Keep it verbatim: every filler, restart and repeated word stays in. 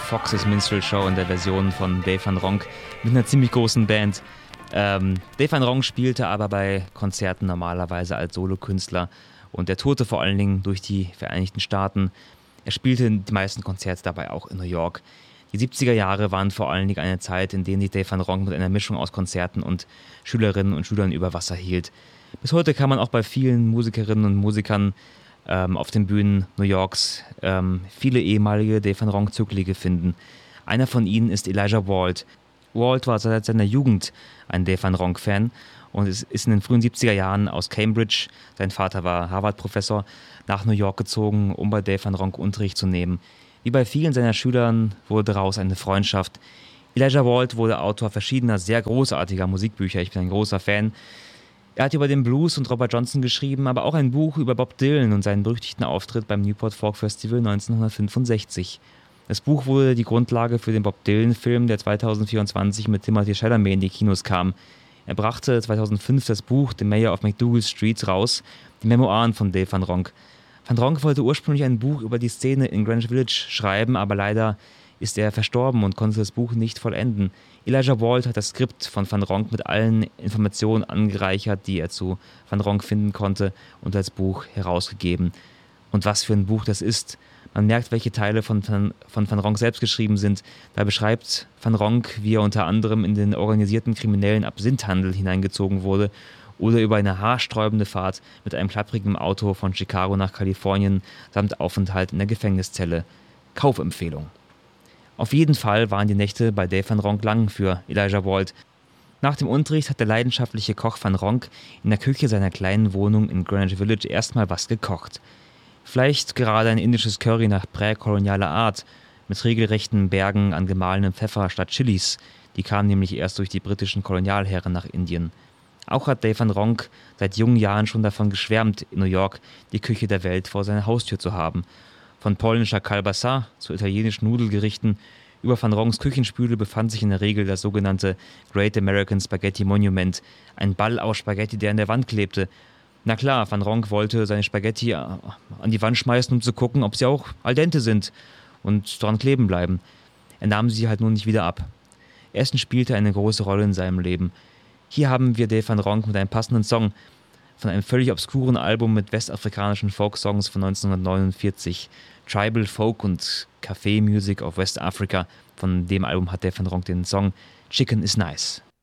Fox's Minstrel Show in der Version von Dave van Ronk mit einer ziemlich großen Band. Ähm, Dave van Ronk spielte aber bei Konzerten normalerweise als Solokünstler und er tourte vor allen Dingen durch die Vereinigten Staaten. Er spielte die meisten Konzerte dabei auch in New York. Die siebziger Jahre waren vor allen Dingen eine Zeit, in der sich Dave van Ronk mit einer Mischung aus Konzerten und Schülerinnen und Schülern über Wasser hielt. Bis heute kann man auch bei vielen Musikerinnen und Musikern ähm, auf den Bühnen New Yorks ähm, viele ehemalige Dave van Ronk-Zöglinge finden. Einer von ihnen ist Elijah Wald. Wald war seit seiner Jugend ein Dave van Ronk-Fan und ist in den frühen siebziger Jahren aus Cambridge, sein Vater war Harvard-Professor, nach New York gezogen, um bei Dave van Ronk Unterricht zu nehmen. Wie bei vielen seiner Schülern wurde daraus eine Freundschaft. Elijah Wald wurde Autor verschiedener sehr großartiger Musikbücher, ich bin ein großer Fan. Er hat über den Blues und Robert Johnson geschrieben, aber auch ein Buch über Bob Dylan und seinen berüchtigten Auftritt beim Newport Folk Festival neunzehnhundertfünfundsechzig. Das Buch wurde die Grundlage für den Bob Dylan-Film, der zweitausendvierundzwanzig mit Timothy Chalamet in die Kinos kam. Er brachte zweitausendfünf das Buch The Mayor of MacDougal Street raus, die Memoiren von Dave van Ronk. Van Ronk wollte ursprünglich ein Buch über die Szene in Greenwich Village schreiben, aber leider ist er verstorben und konnte das Buch nicht vollenden. Elijah Wald hat das Skript von Van Ronk mit allen Informationen angereichert, die er zu Van Ronk finden konnte, und als Buch herausgegeben. Und was für ein Buch das ist. Man merkt, welche Teile von Van, von Van Ronk selbst geschrieben sind. Da beschreibt Van Ronk, wie er unter anderem in den organisierten kriminellen Absinthhandel hineingezogen wurde oder über eine haarsträubende Fahrt mit einem klapprigen Auto von Chicago nach Kalifornien samt Aufenthalt in der Gefängniszelle. Kaufempfehlung. Auf jeden Fall waren die Nächte bei Dave van Ronk lang für Elijah Wald. Nach dem Unterricht hat der leidenschaftliche Koch Van Ronk in der Küche seiner kleinen Wohnung in Greenwich Village erstmal was gekocht. Vielleicht gerade ein indisches Curry nach präkolonialer Art, mit regelrechten Bergen an gemahlenem Pfeffer statt Chilis. Die kamen nämlich erst durch die britischen Kolonialherren nach Indien. Auch hat Dave van Ronk seit jungen Jahren schon davon geschwärmt, in New York die Küche der Welt vor seiner Haustür zu haben. Von polnischer Kalbasa zu italienischen Nudelgerichten über Van Ronks Küchenspüle befand sich in der Regel das sogenannte Great American Spaghetti Monument, ein Ball aus Spaghetti, der an der Wand klebte. Na klar, Van Ronk wollte seine Spaghetti an die Wand schmeißen, um zu gucken, ob sie auch al dente sind und dran kleben bleiben. Er nahm sie halt nur nicht wieder ab. Essen spielte eine große Rolle in seinem Leben. Hier haben wir Dave van Ronk mit einem passenden Song von einem völlig obskuren Album mit westafrikanischen Folksongs von neunzehnhundertneunundvierzig. Tribal Folk und Café Music of West Africa. Von dem Album hat Dave van Ronk den Song Chicken is Nice.